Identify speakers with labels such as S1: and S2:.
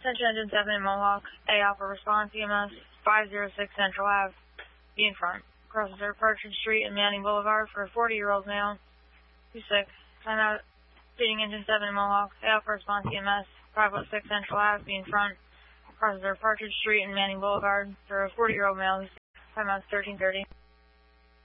S1: Central Engine 7 in Mohawk, A Alpha response, EMS 506 Central Ave, be in front. Crosses over Partridge Street and Manning Boulevard for a 40-year-old male, who's sick. Timeout, Speeding Engine 7 in Mohawk, A Alpha response, EMS 506 Central Ave, be in front. Crosses over Partridge Street and Manning Boulevard for a 40-year-old male who's sick. Timeout 1330.